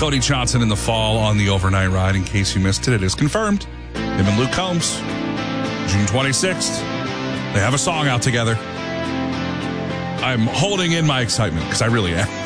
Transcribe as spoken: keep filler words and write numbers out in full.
Cody Johnson in the fall on the overnight ride. In case you missed it, it is confirmed. Him and Luke Combs, June twenty-sixth. They have a song out together. I'm holding in my excitement because I really am.